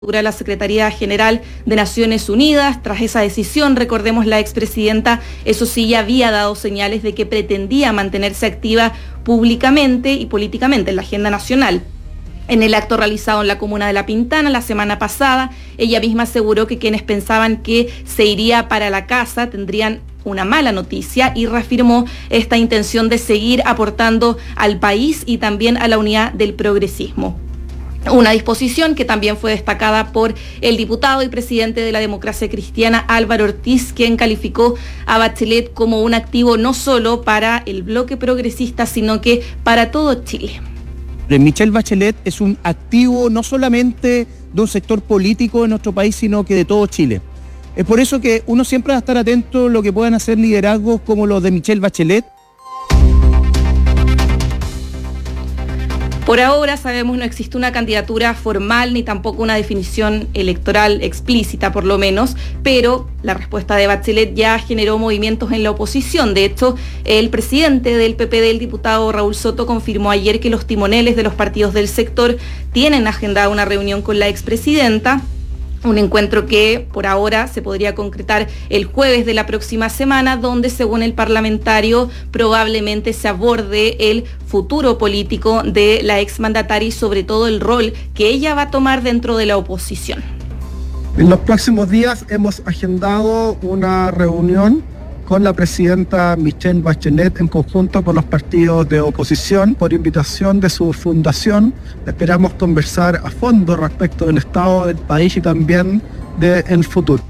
de la Secretaría General de Naciones Unidas. Tras esa decisión, recordemos, la expresidenta, eso sí, ya había dado señales de que pretendía mantenerse activa públicamente y políticamente en la agenda nacional. En el acto realizado en la comuna de La Pintana la semana pasada, ella misma aseguró que quienes pensaban que se iría para la casa tendrían una mala noticia y reafirmó esta intención de seguir aportando al país y también a la unidad del progresismo. Una disposición que también fue destacada por el diputado y presidente de la Democracia Cristiana, Álvaro Ortiz, quien calificó a Bachelet como un activo no solo para el bloque progresista, sino que para todo Chile. Michelle Bachelet es un activo no solamente de un sector político de nuestro país, sino que de todo Chile. Es por eso que uno siempre va a estar atento a lo que puedan hacer liderazgos como los de Michelle Bachelet. Por ahora, sabemos, no existe una candidatura formal ni tampoco una definición electoral explícita, por lo menos, pero la respuesta de Bachelet ya generó movimientos en la oposición. De hecho, el presidente del PPD, el diputado Raúl Soto, confirmó ayer que los timoneles de los partidos del sector tienen agendada una reunión con la expresidenta. Un encuentro que por ahora se podría concretar el jueves de la próxima semana, donde, según el parlamentario, probablemente se aborde el futuro político de la exmandataria y sobre todo el rol que ella va a tomar dentro de la oposición. En los próximos días hemos agendado una reunión con la presidenta Michelle Bachelet en conjunto con los partidos de oposición por invitación de su fundación. Esperamos conversar a fondo respecto del estado del país y también del futuro.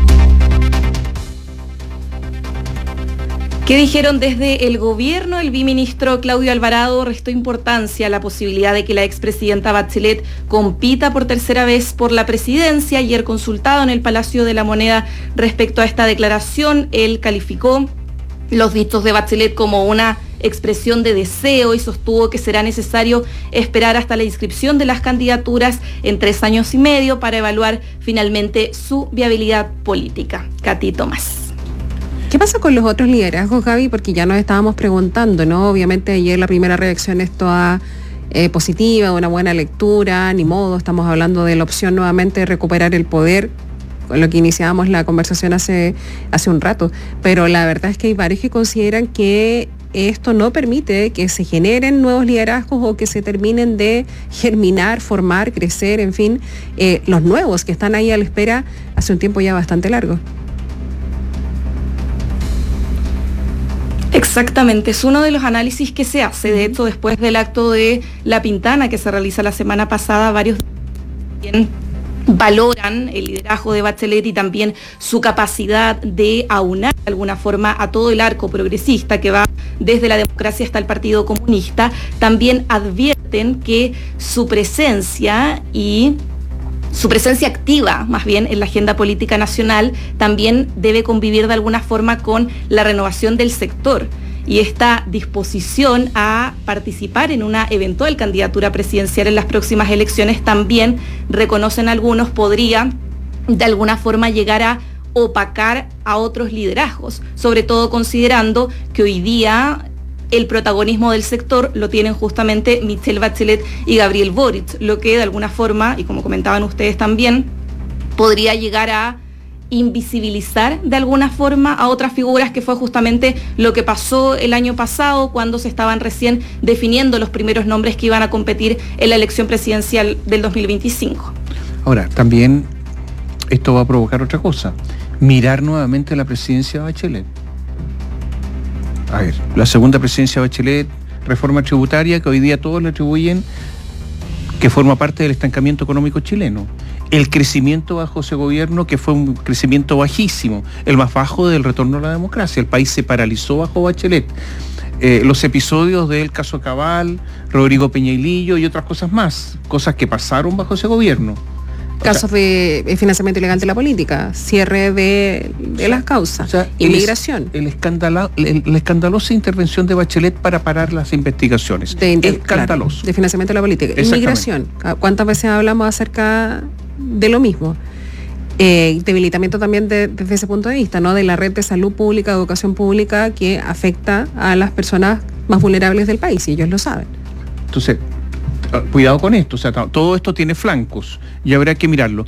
¿Qué dijeron desde el gobierno? El viceministro Claudio Alvarado restó importancia a la posibilidad de que la expresidenta Bachelet compita por tercera vez por la presidencia. Ayer, consultado en el Palacio de la Moneda respecto a esta declaración, él calificó los dichos de Bachelet como una expresión de deseo y sostuvo que será necesario esperar hasta la inscripción de las candidaturas en 3 años y medio para evaluar finalmente su viabilidad política. Katy Tomás. ¿Qué pasa con los otros liderazgos, Gaby? Porque ya nos estábamos preguntando, ¿no? Obviamente ayer la primera reacción es toda positiva, una buena lectura, ni modo, estamos hablando de la opción nuevamente de recuperar el poder, con lo que iniciábamos la conversación hace un rato, pero la verdad es que hay varios que consideran que esto no permite que se generen nuevos liderazgos o que se terminen de germinar, formar, crecer, en fin, los nuevos que están ahí a la espera hace un tiempo ya bastante largo. Exactamente, es uno de los análisis que se hace. De hecho, después del acto de La Pintana que se realiza la semana pasada, varios valoran el liderazgo de Bachelet y también su capacidad de aunar de alguna forma a todo el arco progresista que va desde la democracia hasta el Partido Comunista. También advierten que su presencia activa, más bien, en la agenda política nacional, también debe convivir de alguna forma con la renovación del sector. Y esta disposición a participar en una eventual candidatura presidencial en las próximas elecciones también, reconocen algunos, podría de alguna forma llegar a opacar a otros liderazgos, sobre todo considerando que hoy día el protagonismo del sector lo tienen justamente Michelle Bachelet y Gabriel Boric, lo que de alguna forma, y como comentaban ustedes también, podría llegar a invisibilizar de alguna forma a otras figuras, que fue justamente lo que pasó el año pasado cuando se estaban recién definiendo los primeros nombres que iban a competir en la elección presidencial del 2025. Ahora, también esto va a provocar otra cosa, mirar nuevamente la presidencia de Bachelet. A ver, la segunda presidencia de Bachelet, reforma tributaria que hoy día todos le atribuyen que forma parte del estancamiento económico chileno. El crecimiento bajo ese gobierno, que fue un crecimiento bajísimo, el más bajo del retorno a la democracia. El país se paralizó bajo Bachelet. Los episodios del caso Cabal, Rodrigo Peñailillo y otras cosas más, cosas que pasaron bajo ese gobierno. Casos de financiamiento ilegal de la política, cierre de las causas, inmigración. La escandalosa intervención de Bachelet para parar las investigaciones. Escandaloso. Claro, de financiamiento de la política. Inmigración. ¿Cuántas veces hablamos acerca de lo mismo? Debilitamiento también desde ese punto de vista, ¿no? De la red de salud pública, educación pública, que afecta a las personas más vulnerables del país, y ellos lo saben. Entonces, Cuidado con esto, o sea, todo esto tiene flancos y habrá que mirarlo.